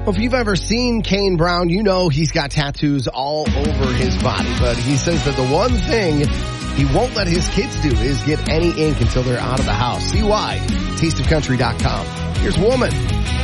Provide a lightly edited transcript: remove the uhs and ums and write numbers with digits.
Well, if you've ever seen Kane Brown, you know he's got tattoos all over his body. But he says that the one thing he won't let his kids do is get any ink until they're out of the house. See why? TasteOfCountry.com. Here's Woman.